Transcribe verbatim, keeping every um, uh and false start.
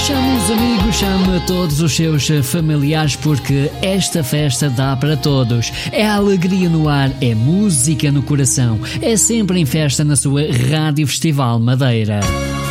Chame os amigos, chame todos os seus familiares, porque esta festa dá para todos. É alegria no ar, é música no coração. É sempre em festa na sua Rádio Festival Madeira.